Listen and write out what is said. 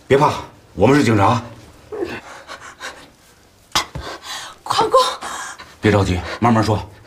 别怕，我们是警察。 矿工， 别着急，慢慢说。